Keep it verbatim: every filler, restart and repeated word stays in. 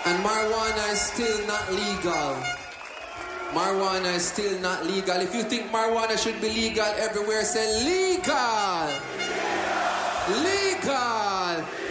And marijuana is still not legal. Marijuana is still not legal. If you think marijuana should be legal everywhere, say legal. Legal. Legal.